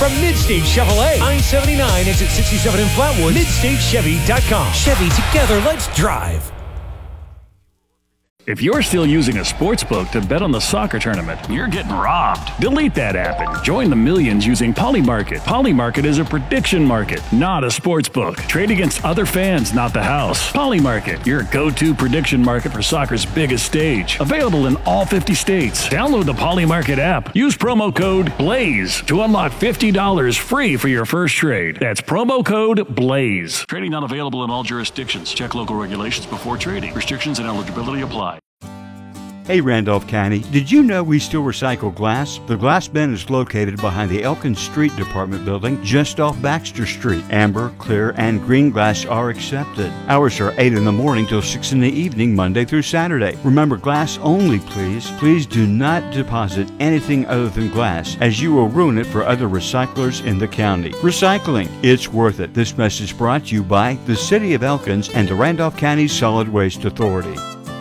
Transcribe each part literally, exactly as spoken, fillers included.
from Midstate Chevrolet. I seventy-nine, exit sixty-seven in Flatwood. Midstate Chevy dot com. Chevy, together, let's drive. If you're still using a sports book to bet on the soccer tournament, you're getting robbed. Delete that app and join the millions using Polymarket. Polymarket is a prediction market, not a sports book. Trade against other fans, not the house. Polymarket, your go-to prediction market for soccer's biggest stage. Available in all fifty states. Download the Polymarket app. Use promo code BLAZE to unlock fifty dollars free for your first trade. That's promo code BLAZE. Trading not available in all jurisdictions. Check local regulations before trading. Restrictions and eligibility apply. Hey Randolph County, did you know we still recycle glass? The glass bin is located behind the Elkins Street Department building just off Baxter Street. Amber, clear, and green glass are accepted. Hours are eight in the morning till six in the evening, Monday through Saturday. Remember, glass only, please. Please do not deposit anything other than glass, as you will ruin it for other recyclers in the county. Recycling, it's worth it. This message brought to you by the City of Elkins and the Randolph County Solid Waste Authority.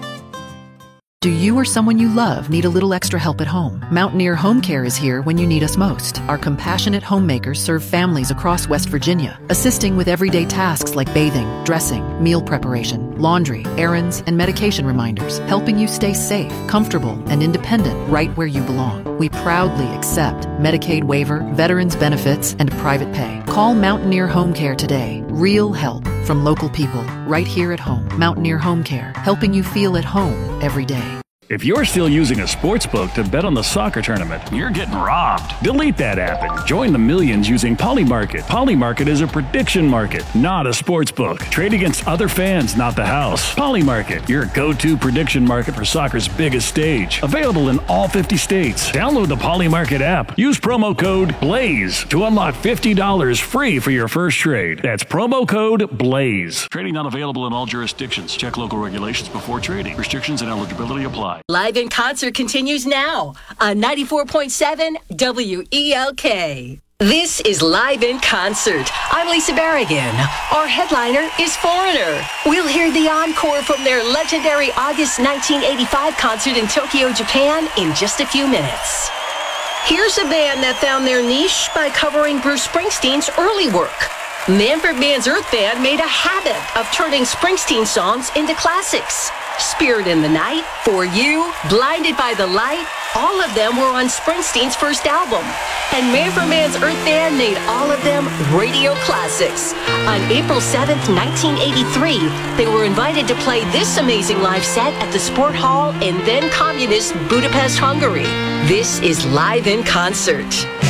Do you or someone you love need a little extra help at home? Mountaineer Home Care is here when you need us most. Our compassionate homemakers serve families across West Virginia, assisting with everyday tasks like bathing, dressing, meal preparation, laundry, errands, and medication reminders, helping you stay safe, comfortable, and independent right where you belong. We proudly accept Medicaid waiver, veterans benefits, and private pay. Call Mountaineer Home Care today. Real help from local people right here at home. Mountaineer Home Care, helping you feel at home every day. If you're still using a sports book to bet on the soccer tournament, you're getting robbed. Delete that app and join the millions using Polymarket. Polymarket is a prediction market, not a sports book. Trade against other fans, not the house. Polymarket, your go-to prediction market for soccer's biggest stage. Available in all fifty states. Download the Polymarket app. Use promo code BLAZE to unlock fifty dollars free for your first trade. That's promo code BLAZE. Trading not available in all jurisdictions. Check local regulations before trading. Restrictions and eligibility apply. Live in Concert continues now on ninety-four point seven W E L K. This is Live in Concert. I'm Lisa Barrigan. Our headliner is Foreigner. We'll hear the encore from their legendary August nineteen eighty-five concert in Tokyo, Japan in just a few minutes. Here's a band that found their niche by covering Bruce Springsteen's early work. Manfred Mann's Earth Band made a habit of turning Springsteen songs into classics. Spirit in the Night, For You, Blinded by the Light, all of them were on Springsteen's first album. And Manfred Mann's Earth Band made all of them radio classics. On April seventh, nineteen eighty-three, they were invited to play this amazing live set at the Sport Hall in then communist Budapest, Hungary. This is Live in Concert.